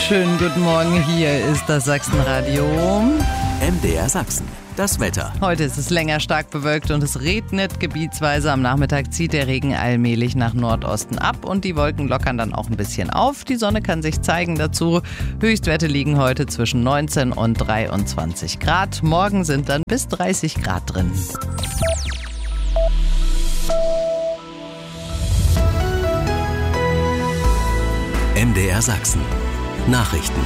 Schönen guten Morgen, hier ist das Sachsenradio. MDR Sachsen, das Wetter. Heute ist es länger stark bewölkt und es regnet gebietsweise. Am Nachmittag zieht der Regen allmählich nach Nordosten ab und die Wolken lockern dann auch ein bisschen auf. Die Sonne kann sich zeigen dazu. Höchstwerte liegen heute zwischen 19 und 23 Grad. Morgen sind dann bis 30 Grad drin. MDR Sachsen. Nachrichten.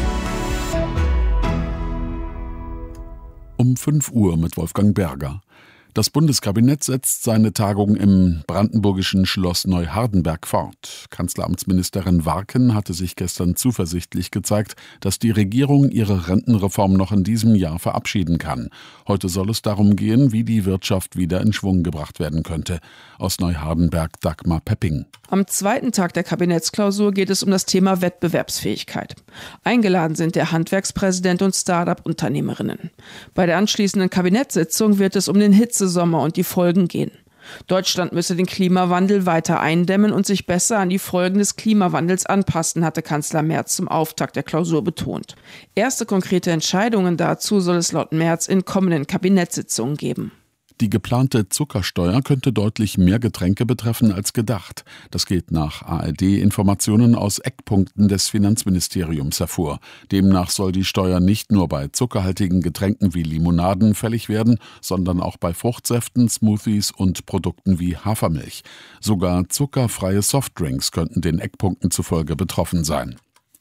Um 5 Uhr mit Wolfgang Berger. Das Bundeskabinett setzt seine Tagung im brandenburgischen Schloss Neuhardenberg fort. Kanzleramtsministerin Warken hatte sich gestern zuversichtlich gezeigt, dass die Regierung ihre Rentenreform noch in diesem Jahr verabschieden kann. Heute soll es darum gehen, wie die Wirtschaft wieder in Schwung gebracht werden könnte. Aus Neuhardenberg Dagmar Pepping. Am zweiten Tag der Kabinettsklausur geht es um das Thema Wettbewerbsfähigkeit. Eingeladen sind der Handwerkspräsident und Start-up-Unternehmerinnen. Bei der anschließenden Kabinettssitzung wird es um den Hitzesommer und die Folgen gehen. Deutschland müsse den Klimawandel weiter eindämmen und sich besser an die Folgen des Klimawandels anpassen, hatte Kanzler Merz zum Auftakt der Klausur betont. Erste konkrete Entscheidungen dazu soll es laut Merz in kommenden Kabinettssitzungen geben. Die geplante Zuckersteuer könnte deutlich mehr Getränke betreffen als gedacht. Das geht nach ARD-Informationen aus Eckpunkten des Finanzministeriums hervor. Demnach soll die Steuer nicht nur bei zuckerhaltigen Getränken wie Limonaden fällig werden, sondern auch bei Fruchtsäften, Smoothies und Produkten wie Hafermilch. Sogar zuckerfreie Softdrinks könnten den Eckpunkten zufolge betroffen sein.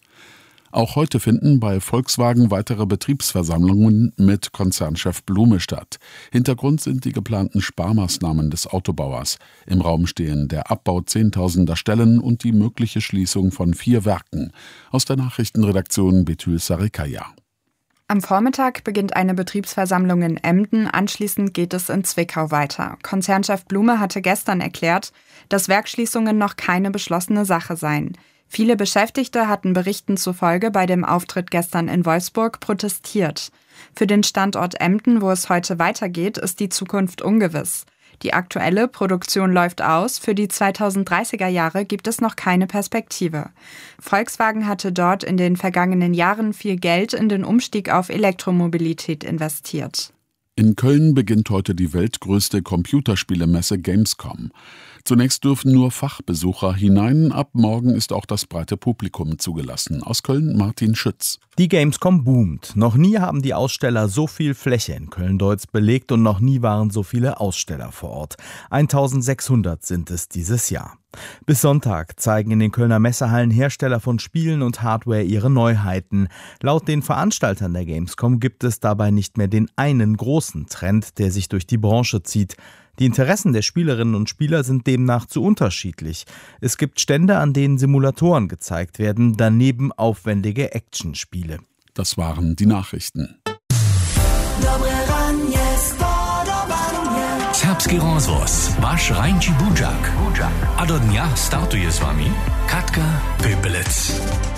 Auch heute finden bei Volkswagen weitere Betriebsversammlungen mit Konzernchef Blume statt. Hintergrund sind die geplanten Sparmaßnahmen des Autobauers. Im Raum stehen der Abbau Zehntausender Stellen und die mögliche Schließung von 4 Werken. Aus der Nachrichtenredaktion Betül Sarikaya. Am Vormittag beginnt eine Betriebsversammlung in Emden, anschließend geht es in Zwickau weiter. Konzernchef Blume hatte gestern erklärt, dass Werksschließungen noch keine beschlossene Sache seien. Viele Beschäftigte hatten Berichten zufolge bei dem Auftritt gestern in Wolfsburg protestiert. Für den Standort Emden, wo es heute weitergeht, ist die Zukunft ungewiss. Die aktuelle Produktion läuft aus, für die 2030er Jahre gibt es noch keine Perspektive. Volkswagen hatte dort in den vergangenen Jahren viel Geld in den Umstieg auf Elektromobilität investiert. In Köln beginnt heute die weltgrößte Computerspielemesse Gamescom. Zunächst dürfen nur Fachbesucher hinein, ab morgen ist auch das breite Publikum zugelassen. Aus Köln Martin Schütz. Die Gamescom boomt. Noch nie haben die Aussteller so viel Fläche in Köln-Deutz belegt und noch nie waren so viele Aussteller vor Ort. 1600 sind es dieses Jahr. Bis Sonntag zeigen in den Kölner Messehallen Hersteller von Spielen und Hardware ihre Neuheiten. Laut den Veranstaltern der Gamescom gibt es dabei nicht mehr den einen großen Trend, der sich durch die Branche zieht. Die Interessen der Spielerinnen und Spieler sind demnach zu unterschiedlich. Es gibt Stände, an denen Simulatoren gezeigt werden, daneben aufwendige Actionspiele. Das waren die Nachrichten. Serbski rozvoz, vaš Rajnči Budžak. A do dňa startuje s vami Katka Pepelec.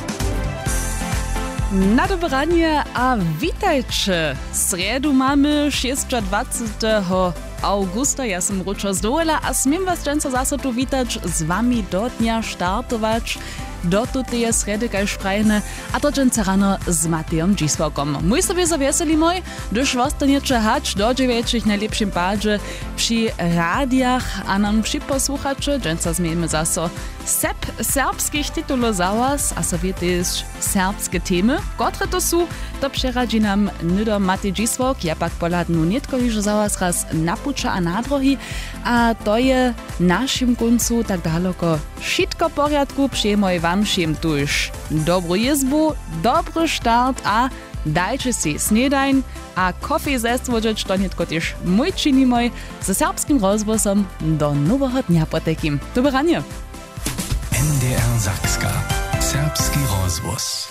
Na dobranie, a witajcie! Sredu mamy 26. augusta, ja sam Ručo Zdola, a smiem was często zase tu witać z wami do dnia startować do tutej sredy kaj šprajne, a to dżęce rano z Matejom Dzisłakom. Mój sobie zawieseli moj, gdyż ostaniecie hać do 9 najlepszym padzie przy radiach, a nam przy posłuchacze, dżęce zmienimy zase serbskich titulów za was, a sobie też serbskie temy, które to są, to przeradzi nam nydo Matej Dzisłak, ja pak poladnu nietko, że za was raz napucza a na drogi, a to je naszym końcu tak daleko wszystko porядku, przyjmoj wam všim tuž dobrú jizbu, dobrý štart a dajte si snedajn a kofej zestvođeć, to netko tiež môj čini môj, so serbským rozvosom do nového dňa potekím. Dobranie! MDR Sachska. Serbski rozvoz.